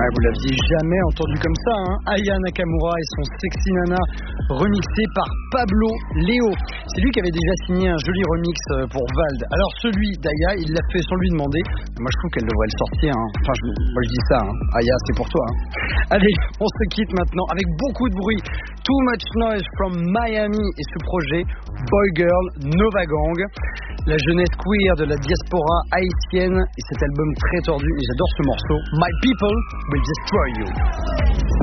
Ah, vous l'aviez jamais entendu comme ça, hein. Aya Nakamura et son Sexy Nana remixé par Pablo Leo. C'est lui qui avait déjà signé un joli remix pour Vald. Alors celui d'Aya, il l'a fait sans lui demander. Moi je trouve qu'elle devrait le sortir, hein. Enfin moi je dis ça, hein. Aya, c'est pour toi, hein. Allez, on se quitte maintenant avec beaucoup de bruit. Too Much Noise from Miami et ce projet Boy Girl Nova Gang. La jeunesse queer de la diaspora haïtienne et cet album très tordu. Et j'adore ce morceau. My People Will Destroy You.